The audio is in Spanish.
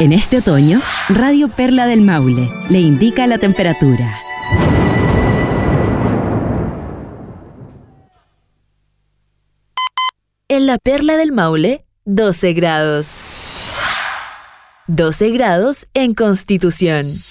En este otoño, Radio Perla del Maule le indica la temperatura. En la Perla del Maule, 12 grados. 12 grados en Constitución.